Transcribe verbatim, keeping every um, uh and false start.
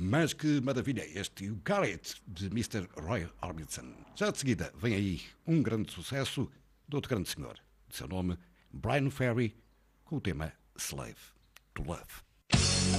Mas que maravilha é este You Got It, de mister Roy Orbison. Já de seguida vem aí um grande sucesso de outro grande senhor, de seu nome Brian Ferry, com o tema Slave to Love.